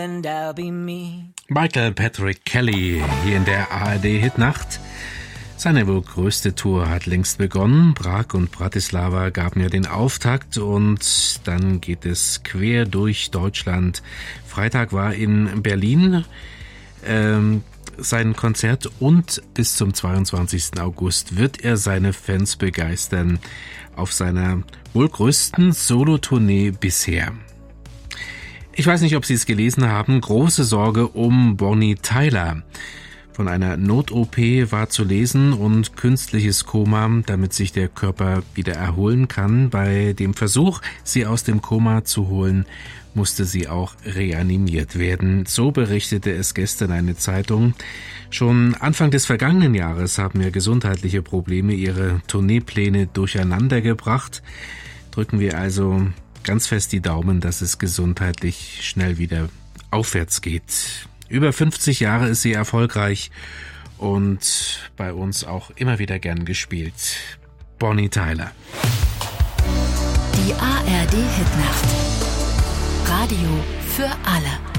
Michael Patrick Kelly hier in der ARD-Hitnacht. Seine wohl größte Tour hat längst begonnen. Prag und Bratislava gaben ja den Auftakt und dann geht es quer durch Deutschland. Freitag war in Berlin sein Konzert und bis zum 22. August wird er seine Fans begeistern auf seiner wohl größten Solo-Tournee bisher. Ich weiß nicht, ob Sie es gelesen haben, große Sorge um Bonnie Tyler. Von einer Not-OP war zu lesen und künstliches Koma, damit sich der Körper wieder erholen kann. Bei dem Versuch, sie aus dem Koma zu holen, musste sie auch reanimiert werden. So berichtete es gestern eine Zeitung. Schon Anfang des vergangenen Jahres haben ja gesundheitliche Probleme ihre Tourneepläne durcheinander gebracht. Drücken wir also ganz fest die Daumen, dass es gesundheitlich schnell wieder aufwärts geht. Über 50 Jahre ist sie erfolgreich und bei uns auch immer wieder gern gespielt. Bonnie Tyler. Die ARD Hitnacht. Radio für alle.